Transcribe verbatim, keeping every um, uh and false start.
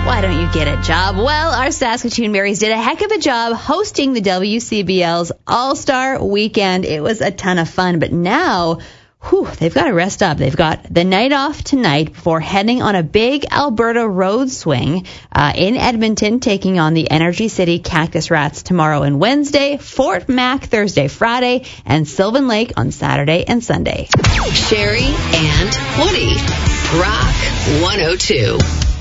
Why don't you get a job? Well, our Saskatoon Marys did a heck of a job hosting the W C B L's All-Star Weekend. It was a ton of fun, but now, whew, they've got to rest up. They've got the night off tonight before heading on a big Alberta road swing uh, in Edmonton, taking on the Energy City Cactus Rats tomorrow and Wednesday, Fort Mac Thursday, Friday, and Sylvan Lake on Saturday and Sunday. Sherry and Woody, Rock one oh two.